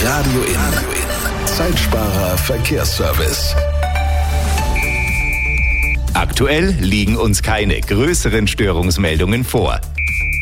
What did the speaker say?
Radio In. Zeitsparer Verkehrsservice. Aktuell liegen uns keine größeren Störungsmeldungen vor.